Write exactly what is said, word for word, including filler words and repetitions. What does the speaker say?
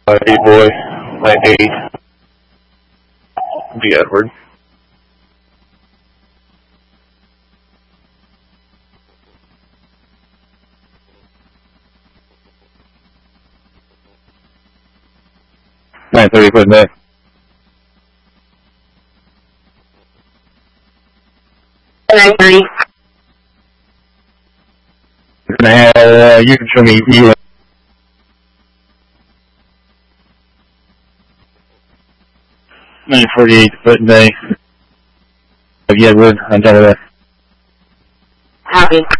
Uh, eight boy, line eight, be Edward. nine thirty, put back. nine thirty. You're gonna have, uh, you can show me, you, nine forty-eight, put back. Yeah, Edward, on top of that. Copy.